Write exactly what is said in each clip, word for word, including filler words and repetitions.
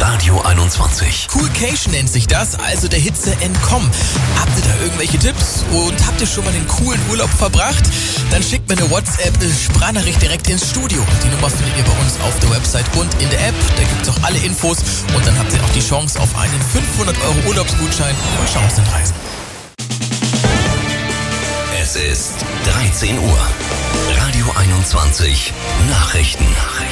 Radio einundzwanzig. Coolcation nennt sich das, also der Hitze entkommen. Habt ihr da irgendwelche Tipps und habt ihr schon mal einen coolen Urlaub verbracht? Dann schickt mir eine WhatsApp-Sprachnachricht direkt ins Studio. Die Nummer findet ihr bei uns auf der Website und in der App. Da gibt's auch alle Infos und dann habt ihr auch die Chance auf einen fünfhundert Euro Urlaubsgutschein für Chancenreisen. Es ist dreizehn Uhr. Radio einundzwanzig. Nachrichten.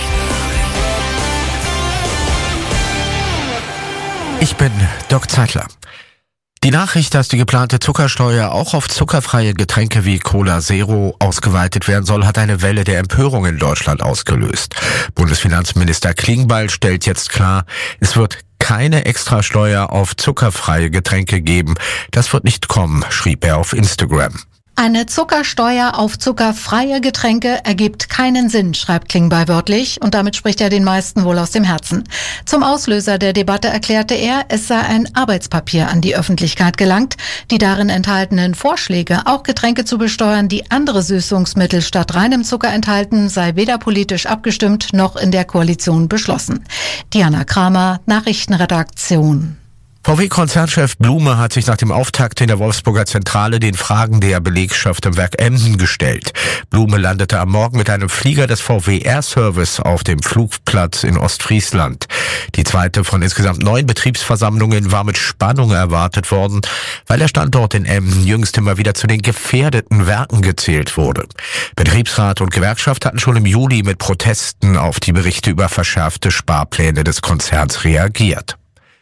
Ich bin Doc Zeitler. Die Nachricht, dass die geplante Zuckersteuer auch auf zuckerfreie Getränke wie Cola Zero ausgeweitet werden soll, hat eine Welle der Empörung in Deutschland ausgelöst. Bundesfinanzminister Klingbeil stellt jetzt klar, es wird keine Extrasteuer auf zuckerfreie Getränke geben. Das wird nicht kommen, schrieb er auf Instagram. Eine Zuckersteuer auf zuckerfreie Getränke ergibt keinen Sinn, schreibt Klingbeil wörtlich, und damit spricht er den meisten wohl aus dem Herzen. Zum Auslöser der Debatte erklärte er, es sei ein Arbeitspapier an die Öffentlichkeit gelangt. Die darin enthaltenen Vorschläge, auch Getränke zu besteuern, die andere Süßungsmittel statt reinem Zucker enthalten, sei weder politisch abgestimmt noch in der Koalition beschlossen. Diana Kramer, Nachrichtenredaktion. V W-Konzernchef Blume hat sich nach dem Auftakt in der Wolfsburger Zentrale den Fragen der Belegschaft im Werk Emden gestellt. Blume landete am Morgen mit einem Flieger des V W Air Service auf dem Flugplatz in Ostfriesland. Die zweite von insgesamt neun Betriebsversammlungen war mit Spannung erwartet worden, weil der Standort in Emden jüngst immer wieder zu den gefährdeten Werken gezählt wurde. Betriebsrat und Gewerkschaft hatten schon im Juli mit Protesten auf die Berichte über verschärfte Sparpläne des Konzerns reagiert.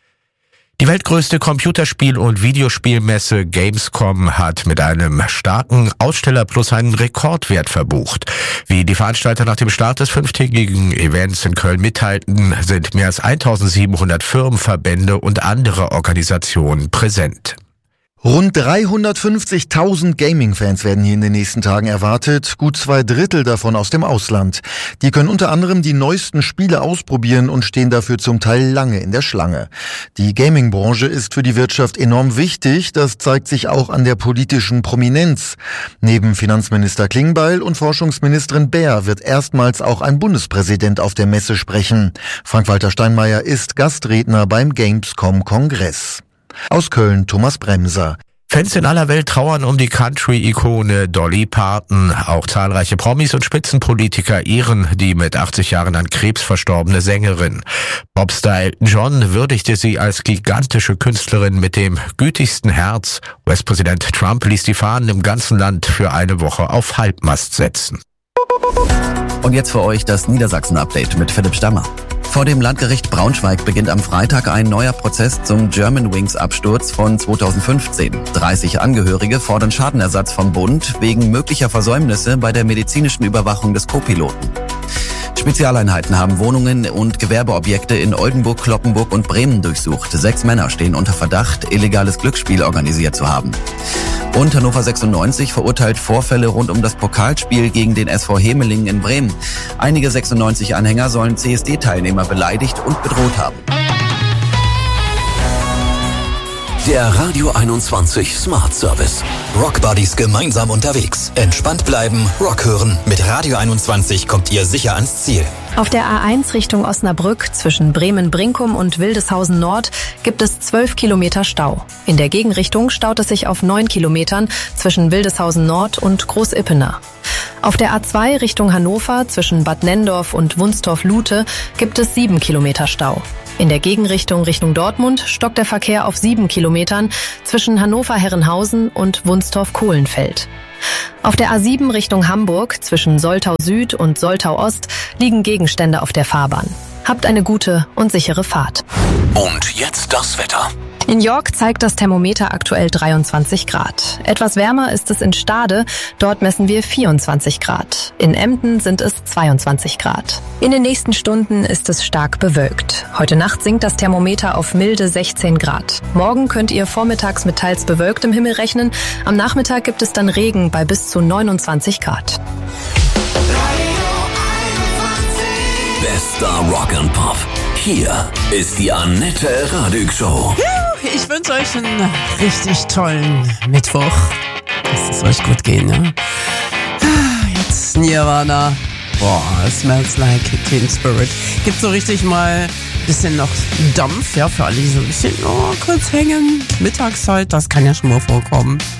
Die weltgrößte Computerspiel- und Videospielmesse Gamescom hat mit einem starken Aussteller plus einen Rekordwert verbucht. Wie die Veranstalter nach dem Start des fünftägigen Events in Köln mitteilten, sind mehr als eintausendsiebenhundert Firmen, Verbände und andere Organisationen präsent. Rund dreihundertfünfzigtausend Gaming-Fans werden hier in den nächsten Tagen erwartet, gut zwei Drittel davon aus dem Ausland. Die können unter anderem die neuesten Spiele ausprobieren und stehen dafür zum Teil lange in der Schlange. Die Gaming-Branche ist für die Wirtschaft enorm wichtig, das zeigt sich auch an der politischen Prominenz. Neben Finanzminister Klingbeil und Forschungsministerin Baer wird erstmals auch ein Bundespräsident auf der Messe sprechen. Frank-Walter Steinmeier ist Gastredner beim Gamescom-Kongress. Aus Köln Thomas Bremser. Fans in aller Welt trauern um die Country-Ikone Dolly Parton. Auch zahlreiche Promis und Spitzenpolitiker ehren die mit achtzig Jahren an Krebs verstorbene Sängerin. Popstar Elton John würdigte sie als gigantische Künstlerin mit dem gütigsten Herz. U S-Präsident Trump ließ die Fahnen im ganzen Land für eine Woche auf Halbmast setzen. Und jetzt für euch das Niedersachsen-Update mit Philipp Stammer. Vor dem Landgericht Braunschweig beginnt am Freitag ein neuer Prozess zum Germanwings-Absturz von zweitausendfünfzehn. dreißig Angehörige fordern Schadenersatz vom Bund wegen möglicher Versäumnisse bei der medizinischen Überwachung des Co-Piloten. Spezialeinheiten haben Wohnungen und Gewerbeobjekte in Oldenburg, Cloppenburg und Bremen durchsucht. Sechs Männer stehen unter Verdacht, illegales Glücksspiel organisiert zu haben. Und Hannover sechsundneunzig verurteilt Vorfälle rund um das Pokalspiel gegen den S V Hemelingen in Bremen. Einige sechsundneunzig-Anhänger sollen C S D-Teilnehmer beleidigt und bedroht haben. Der Radio einundzwanzig Smart Service. Rock Buddies gemeinsam unterwegs. Entspannt bleiben, Rock hören. Mit Radio einundzwanzig kommt ihr sicher ans Ziel. Auf der A eins Richtung Osnabrück zwischen Bremen-Brinkum und Wildeshausen Nord gibt es zwölf Kilometer Stau. In der Gegenrichtung staut es sich auf neun Kilometern zwischen Wildeshausen Nord und Großippener. Auf der A zwei Richtung Hannover zwischen Bad Nenndorf und Wunstorf-Lute gibt es sieben Kilometer Stau. In der Gegenrichtung Richtung Dortmund stockt der Verkehr auf sieben Kilometern zwischen Hannover-Herrenhausen und Wunstorf-Kohlenfeld. Auf der A sieben Richtung Hamburg zwischen Soltau Süd und Soltau Ost liegen Gegenstände auf der Fahrbahn. Habt eine gute und sichere Fahrt. Und jetzt das Wetter. In York zeigt das Thermometer aktuell dreiundzwanzig Grad. Etwas wärmer ist es in Stade, dort messen wir vierundzwanzig Grad. In Emden sind es zweiundzwanzig Grad. In den nächsten Stunden ist es stark bewölkt. Heute Nacht sinkt das Thermometer auf milde sechzehn Grad. Morgen könnt ihr vormittags mit teils bewölktem Himmel rechnen. Am Nachmittag gibt es dann Regen bei bis zu neunundzwanzig Grad. Bester Rock and Pop. Hier ist die Annette Radig Show. Ich wünsche euch einen richtig tollen Mittwoch. Lasst es euch gut gehen, ne? Jetzt Nirvana. Boah, it smells like Teen Spirit. Gibt so richtig mal bisschen noch Dampf, ja, für alle, die so ein bisschen oh, kurz hängen. Mittagszeit, das kann ja schon mal vorkommen.